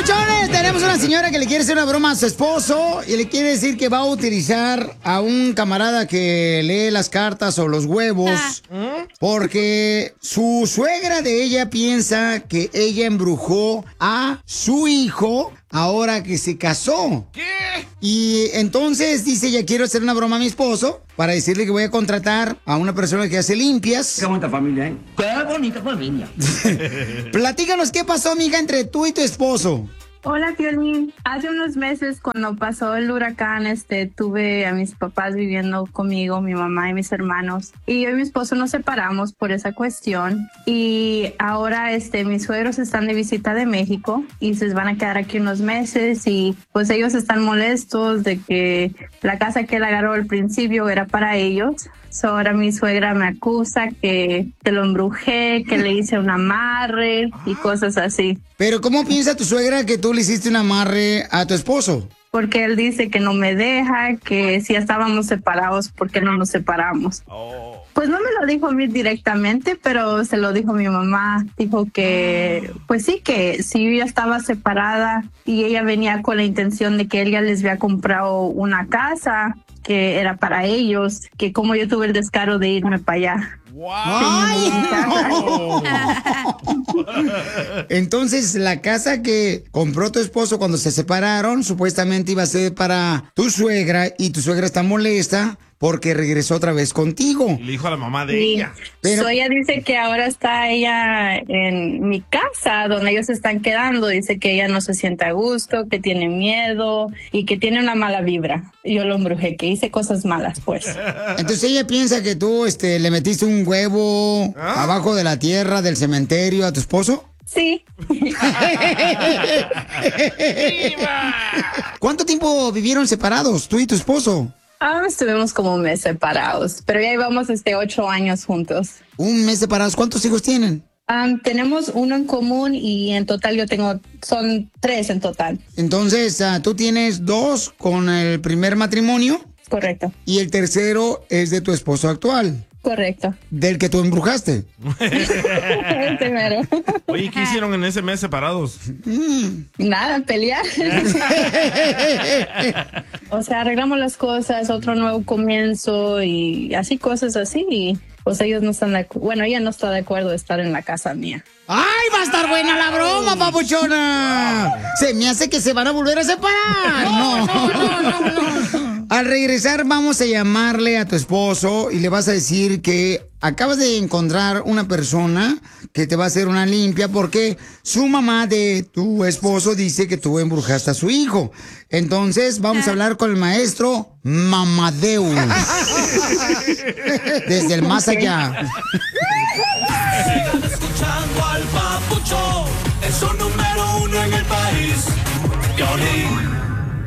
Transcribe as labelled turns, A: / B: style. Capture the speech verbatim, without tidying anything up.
A: Papuchones, tenemos una señora que le quiere hacer una broma a su esposo y le quiere decir que va a utilizar a un camarada que lee las cartas o los huevos porque su suegra de ella piensa que ella embrujó a su hijo ahora que se casó. ¿Qué? Y entonces dice, ya quiero hacer una broma a mi esposo para decirle que voy a contratar a una persona que hace limpias.
B: Qué bonita familia, ¿eh? Qué bonita familia.
A: Platícanos qué pasó, amiga, entre tú y tu esposo.
C: Hola, Piolín. Hace unos meses, cuando pasó el huracán, este, tuve a mis papás viviendo conmigo, mi mamá y mis hermanos. Y yo y mi esposo nos separamos por esa cuestión. Y ahora, este, mis suegros están de visita de México y se van a quedar aquí unos meses. Y pues ellos están molestos de que la casa que él agarró al principio era para ellos. So, ahora mi suegra me acusa que, que lo embrujé, que le hice un amarre y cosas así.
A: Pero ¿cómo piensa tu suegra que tú le hiciste un amarre a tu esposo?
C: Porque él dice que no me deja, que si ya estábamos separados, ¿por qué no nos separamos? Oh. Pues no me lo dijo a mí directamente, pero se lo dijo mi mamá. Dijo que, pues sí, que si yo ya estaba separada y ella venía con la intención de que él ya les había comprado una casa, que era para ellos, que como yo tuve el descaro de irme para allá.
A: ¡Ay! No. Entonces, la casa que compró tu esposo cuando se separaron, supuestamente iba a ser para tu suegra, y tu suegra está molesta porque regresó otra vez contigo.
D: Le dijo a la mamá de
C: Sí.
D: ella.
C: Pero so, ella dice que ahora está ella en mi casa, donde ellos se están quedando. Dice que ella no se siente a gusto, que tiene miedo y que tiene una mala vibra. Yo lo embrujé, que hice cosas malas, pues.
A: Entonces ella piensa que tú este, le metiste un huevo ¿Ah? abajo de la tierra del cementerio a tu esposo.
C: Sí.
A: ¿Cuánto tiempo vivieron separados, tú y tu esposo?
C: Ah, estuvimos como un mes separados, pero ya íbamos este ocho años juntos.
A: ¿Un mes separados? ¿Cuántos hijos tienen?
C: Um, tenemos uno en común y en total yo tengo, son tres en total.
A: Entonces, uh, tú tienes dos con el primer matrimonio.
C: Correcto.
A: Y el tercero es de tu esposo actual.
C: Correcto.
A: Del que tú embrujaste.
C: El primero.
D: Oye, ¿qué hicieron en ese mes separados?
C: Mm. Nada, pelear. O sea, arreglamos las cosas, otro nuevo comienzo y así cosas así. Y pues ellos no están de acuerdo. Bueno, ella no está de acuerdo de estar en la casa mía.
A: ¡Ay, va a estar buena la broma, papuchona! Se me hace que se van a volver a separar. No, no, no, no, no. Al regresar vamos a llamarle a tu esposo y le vas a decir que acabas de encontrar una persona que te va a hacer una limpia porque su mamá de tu esposo dice que tú embrujaste a su hijo. Entonces vamos a hablar con el maestro Mamadeus. Desde el más allá.